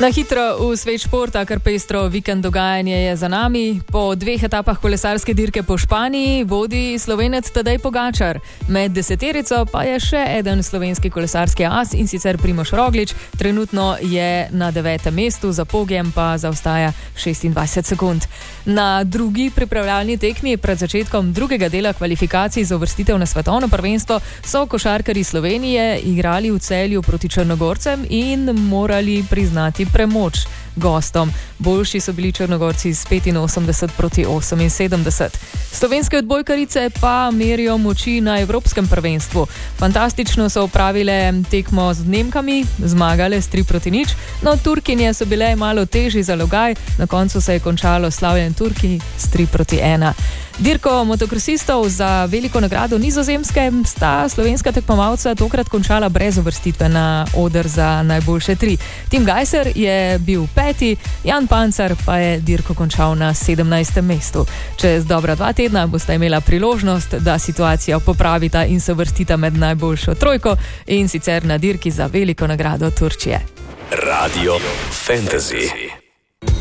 Na hitro v svet športa, kar pestro vikend dogajanje je za nami. Po 2 etapah kolesarske dirke po Španiji vodi Slovenec Tadej Pogačar. Med deseterico pa je še eden slovenski kolesarski as, in sicer Primož Roglič. Trenutno je na 9. mestu, za Pogiem pa zaostaja 26 sekund. Na drugi pripravljalni tekmi pred začetkom drugega dela kvalifikacij za uvrstitev na svetovno prvenstvo so košarkarji Slovenije igrali v Celju proti Črnogorcem in morali priznati premoč gostom. Boljši so bili Črnogorci z 85 proti 78. Slovenske odbojkarice pa merijo moči na evropskem prvenstvu. Fantastično so opravile tekmo z Nemkami, zmagale s 3-0, no Turkinje so bile malo težji za logaj, na koncu se je končalo slavljen Turki s 3-1. Dirko motokrosistov za veliko nagrado Nizozemske sta slovenska tekmovalca tokrat končala brez uvrstitve na oder za najboljše 3. Tim Gajser je bil 5., Jan Pancar pa je dirko končal na 17. mestu. Čez dobra 2 tedna bosta imela priložnost, da situacijo popravita in se uvrstita med najboljšo trojko, in sicer na dirki za veliko nagrado Turčije. Radio Fantasy.